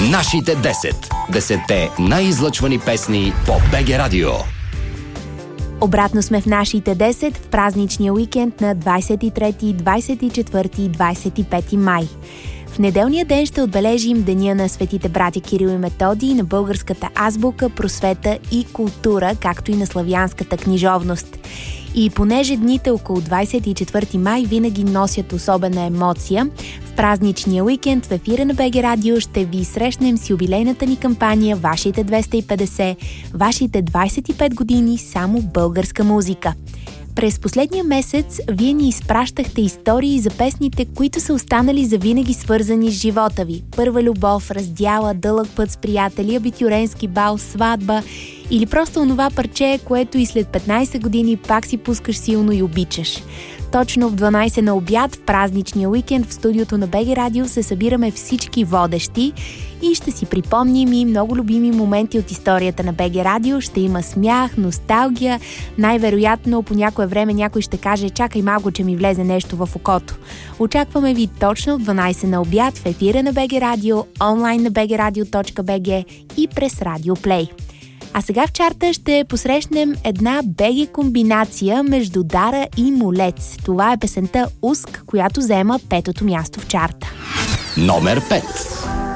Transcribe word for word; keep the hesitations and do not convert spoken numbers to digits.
Нашите десет. Десетте най-излъчвани песни по БГ Радио. Обратно сме в нашите десет в празничния уикенд на двадесет и трети, двадесет и четвърти и двадесет и пети май. В неделния ден ще отбележим Деня на светите братя Кирил и Методий, на българската азбука, просвета и култура, както и на славянската книжовност. И понеже дните около двадесет и четвърти май винаги носят особена емоция, в празничния уикенд в ефира на БГ Радио ще ви срещнем с юбилейната ни кампания Вашите двеста и петдесет, Вашите двадесет и пет години само българска музика. През последния месец вие ни изпращахте истории за песните, които са останали завинаги свързани с живота ви. Първа любов, раздяла, дълъг път с приятели, абитюренски бал, сватба или просто онова парче, което и след петнадесет години пак си пускаш силно и обичаш. Точно в дванадесет на обяд в празничния уикенд в студиото на БГ Радио се събираме всички водещи и ще си припомним и много любими моменти от историята на БГ Радио. Ще има смях, носталгия, най-вероятно по някое време някой ще каже: чакай малко, че ми влезе нещо в окото. Очакваме ви точно в дванадесет на обяд в ефира на БГ Радио, онлайн на би джи радио точка би джи и през Радио Плей. А сега в чарта ще посрещнем една БГ комбинация между Дара и Молец. Това е песента Уск, която заема петото място в чарта. Номер пет.